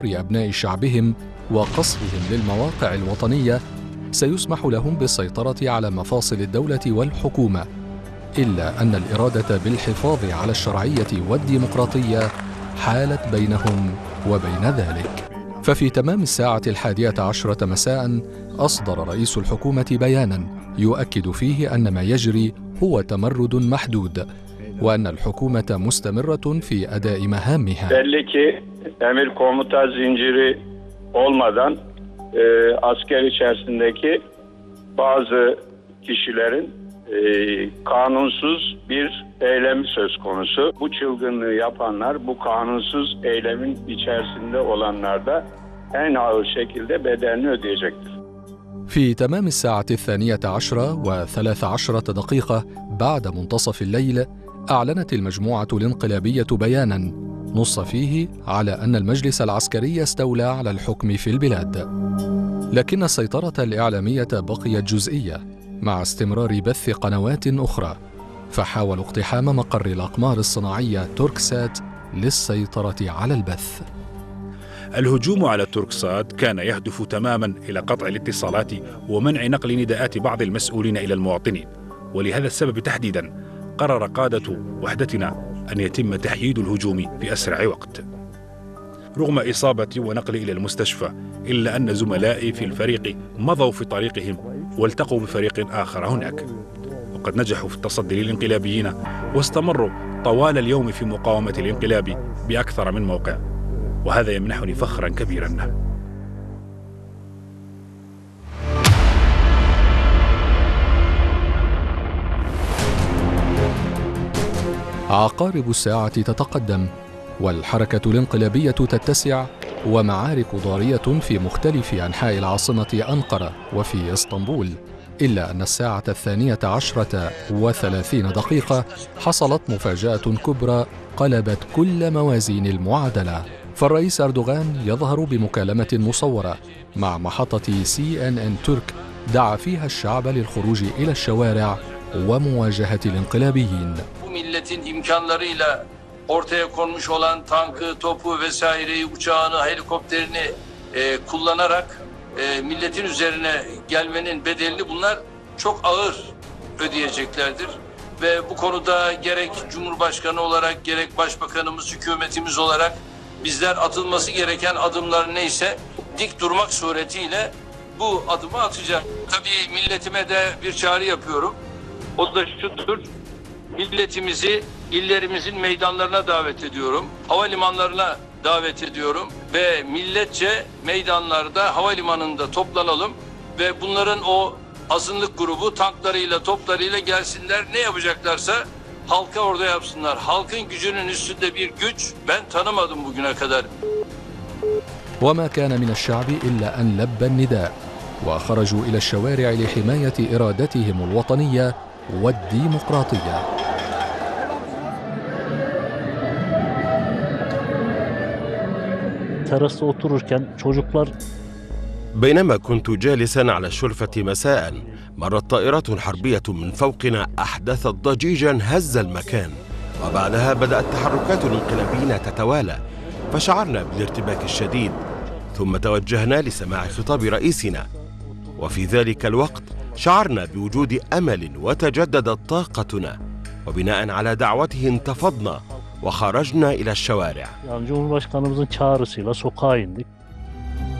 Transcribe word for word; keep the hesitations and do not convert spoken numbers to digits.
أبناء شعبهم وقصفهم للمواقع الوطنية سيسمح لهم بالسيطرة على مفاصل الدولة والحكومة، إلا أن الإرادة بالحفاظ على الشرعية والديمقراطية حالت بينهم وبين ذلك. ففي تمام الساعة الحادية عشرة مساء أصدر رئيس الحكومة بيانا يؤكد فيه أن ما يجري هو تمرد محدود، وأن الحكومة مستمرة في أداء مهامها. Belli ki emir komuta zinciri olmadan e, asker içerisindeki bazı kişilerin e, kanunsuz bir eylemi söz konusu. Bu çılgınlığı yapanlar, bu kanunsuz eylemin içerisinde olanlar da en ağır şekilde bedelini ödeyecektir. في تمام الساعة الثانية عشرة وثلاث عشرة دقيقة بعد منتصف الليل أعلنت المجموعة الانقلابية بياناً نص فيه على أن المجلس العسكري استولى على الحكم في البلاد، لكن السيطرة الإعلامية بقيت جزئية مع استمرار بث قنوات أخرى، فحاولوا اقتحام مقر الأقمار الصناعية توركسات للسيطرة على البث. الهجوم على توركسات كان يهدف تماما إلى قطع الاتصالات ومنع نقل نداءات بعض المسؤولين إلى المواطنين، ولهذا السبب تحديدا قرر قادة وحدتنا أن يتم تحييد الهجوم في أسرع وقت. رغم إصابتي ونقلي إلى المستشفى، إلا أن زملائي في الفريق مضوا في طريقهم والتقوا بفريق آخر هناك، وقد نجحوا في التصدي للانقلابيين واستمروا طوال اليوم في مقاومة الانقلاب بأكثر من موقع، وهذا يمنحني فخرا كبيرا. عقارب الساعة تتقدم والحركة الانقلابية تتسع، ومعارك ضارية في مختلف أنحاء العاصمة أنقرة وفي إسطنبول، إلا أن الساعة الثانية عشرة وثلاثين دقيقة حصلت مفاجأة كبرى قلبت كل موازين المعادلة، فالرئيس أردوغان يظهر بمكالمة مصورة مع محطة سي إن إن ترك دعا فيها الشعب للخروج إلى الشوارع ومواجهة الانقلابيين. Milletin imkanlarıyla ortaya konmuş olan tankı, topu vesaireyi, uçağını, helikopterini e, kullanarak e, milletin üzerine gelmenin bedelini bunlar çok ağır ödeyeceklerdir. Ve bu konuda gerek Cumhurbaşkanı olarak gerek Başbakanımız, hükümetimiz olarak bizler atılması gereken adımlar neyse dik durmak suretiyle bu adımı atacağız. Tabii milletime de bir çağrı yapıyorum. O da şudur. Milletimizi illerimizin meydanlarına davet ediyorum. Havalimanlarına davet ediyorum ve milletçe meydanlarda, havalimanında toplanalım ve bunların o azınlık grubu tanklarıyla, toplarıyla gelsinler. Ne yapacaklarsa halka orada yapsınlar. Halkın gücünün üstünde bir güç ben tanımadım bugüne kadar. وما كان من الشعب إلا أن لبى النداء وخرجوا إلى الشوارع لحماية إرادتهم الوطنية والديمقراطية. Terasta otururken çocuklar بينما كنت جالسا على الشرفة مساء مرت طائرة حربية من فوقنا أحدثت ضجيجا هز المكان، وبعدها بدأت تحركات الانقلابيين تتوالى، فشعرنا بالارتباك الشديد، ثم توجهنا لسماع خطاب رئيسنا، وفي ذلك الوقت شعرنا بوجود أمل وتجددت طاقتنا، وبناء على دعوته انتفضنا وخرجنا إلى الشوارع. Yani Cumhurbaşkanımızın çağrısıyla sokağa indik.